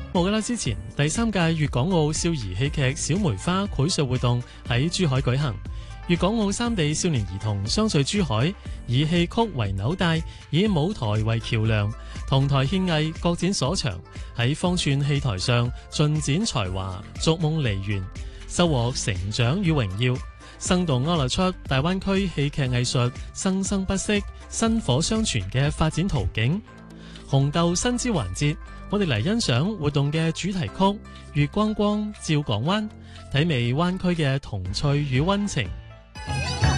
冇㗎啦，之前第3屆粵港澳少兒戲劇小梅花繪術活動喺珠海舉行，粵港澳3地少年兒童相聚珠海，以戲曲為紐帶，以舞台為橋樑，同台獻藝，各展所長，喺方寸戲台上盡展才華，逐夢梨園，收穫成長與榮耀，生動勾勒出大灣區戲劇藝術生生不息、薪火相傳嘅發展途徑。紅豆新知環節，我哋嚟欣賞活動嘅主題曲《月光光照港灣》，體味灣區嘅童趣與溫情。